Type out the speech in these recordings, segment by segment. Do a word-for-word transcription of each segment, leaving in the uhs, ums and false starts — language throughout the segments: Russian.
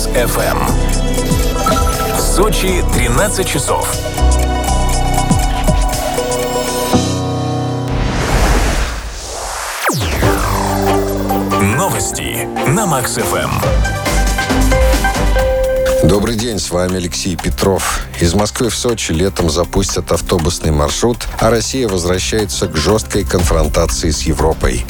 эф эм. В Сочи тринадцать часов. Новости на Макс эф эм. Добрый день, с вами Алексей Петров. Из Москвы в Сочи летом запустят автобусный маршрут, а Россия возвращается к жесткой конфронтации с Европой.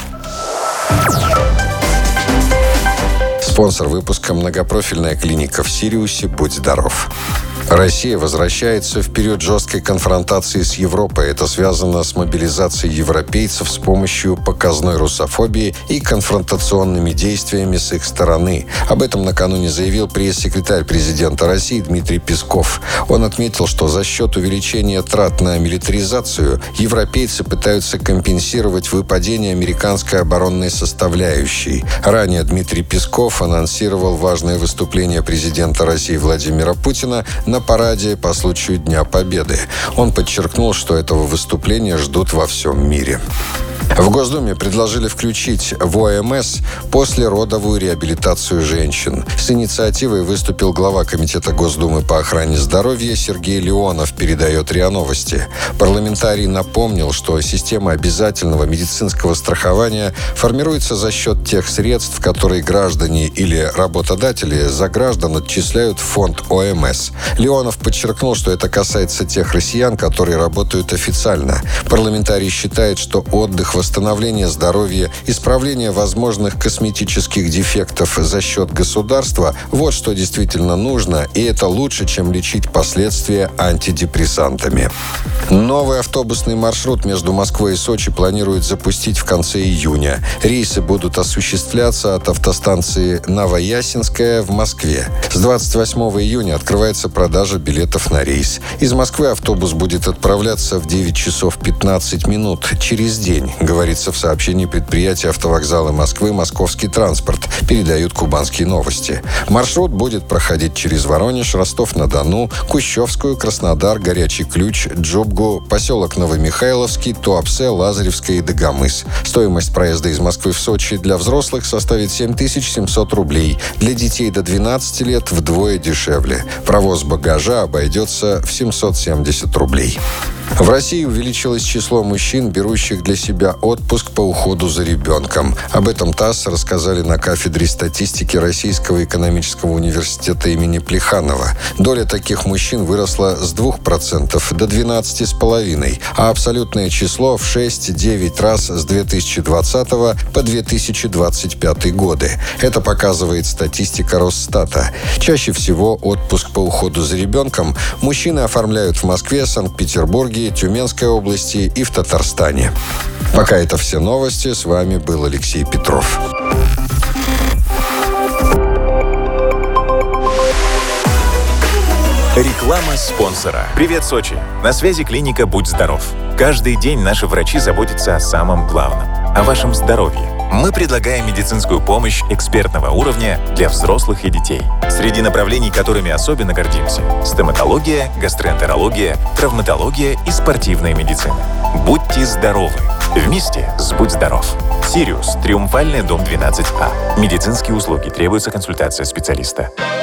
Спонсор выпуска — многопрофильная клиника в Сириусе «Будь здоров». Россия возвращается в период жесткой конфронтации с Европой. Это связано с мобилизацией европейцев с помощью показной русофобии и конфронтационными действиями с их стороны. Об этом накануне заявил пресс-секретарь президента России Дмитрий Песков. Он отметил, что за счет увеличения трат на милитаризацию европейцы пытаются компенсировать выпадение американской оборонной составляющей. Ранее Дмитрий Песков анонсировал важное выступление президента России Владимира Путина на параде по случаю Дня Победы. Он подчеркнул, что этого выступления ждут во всем мире. В Госдуме предложили включить в о эм эс послеродовую реабилитацию женщин. С инициативой выступил глава Комитета Госдумы по охране здоровья Сергей Леонов, передает РИА Новости. Парламентарий напомнил, что система обязательного медицинского страхования формируется за счет тех средств, которые граждане или работодатели за граждан отчисляют в фонд о эм эс. Леонов подчеркнул, что это касается тех россиян, которые работают официально. Парламентарий считает, что отдых, восстановление здоровья, исправление возможных косметических дефектов за счет государства – вот что действительно нужно, и это лучше, чем лечить последствия антидепрессантами. Новый автобусный маршрут между Москвой и Сочи планируют запустить в конце июня. Рейсы будут осуществляться от автостанции Новоясенская в Москве. С двадцать восьмого июня открывается продажа билетов на рейс. Из Москвы автобус будет отправляться в девять часов пятнадцать минут через день, говорится в сообщении предприятия «Автовокзалы Москвы. Московский транспорт», передают «Кубанские новости». Маршрут будет проходить через Воронеж, Ростов-на-Дону, Кущевскую, Краснодар, Горячий Ключ, Джубгу, поселок Новомихайловский, Туапсе, Лазаревское и Дагомыс. Стоимость проезда из Москвы в Сочи для взрослых составит семь тысяч семьсот рублей. Для детей до двенадцати лет вдвое дешевле. Провоз багажа обойдется в семьсот семьдесят рублей. В России увеличилось число мужчин, берущих для себя отпуск по уходу за ребенком. Об этом ТАСС рассказали на кафедре статистики Российского экономического университета имени Плеханова. Доля таких мужчин выросла с двух процентов до двенадцати целых пяти десятых, а абсолютное число в шесть-девять раз с две тысячи двадцатого по две тысячи двадцать пятый годы. Это показывает статистика Росстата. Чаще всего отпуск по уходу за ребенком мужчины оформляют в Москве, Санкт-Петербурге, Тюменской области и в Татарстане. Пока это все новости. С вами был Алексей Петров. Реклама спонсора. Привет, Сочи! На связи клиника «Будь здоров». Каждый день наши врачи заботятся о самом главном – о вашем здоровье. Мы предлагаем медицинскую помощь экспертного уровня для взрослых и детей. Среди направлений, которыми особенно гордимся – стоматология, гастроэнтерология, травматология и спортивная медицина. Будьте здоровы! Вместе с «Будь здоров». Сириус, Триумфальный, дом двенадцать А. Медицинские услуги. Требуется консультация специалиста.